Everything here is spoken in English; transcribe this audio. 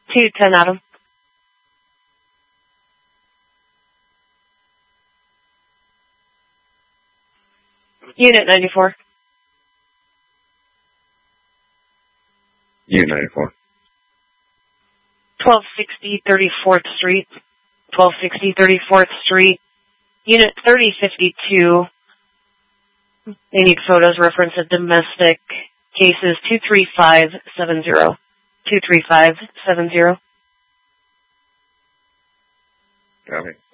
210 Adam. Unit 94. Unit 94. 1260 34th Street. 1260 34th Street. Unit 3052. They need photos reference of domestic cases 23570. 23570. Copy.